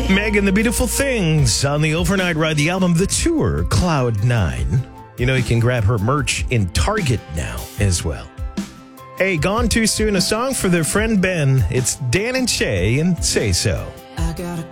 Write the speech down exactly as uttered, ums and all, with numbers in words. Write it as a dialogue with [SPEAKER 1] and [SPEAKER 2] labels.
[SPEAKER 1] Megan, the Beautiful Things on the Overnight Ride, the album, the tour, Cloud Nine. You know, you can grab her merch in Target now as well. Hey, Gone Too Soon, a song for their friend Ben. It's Dan and Shay and Say So.
[SPEAKER 2] I got a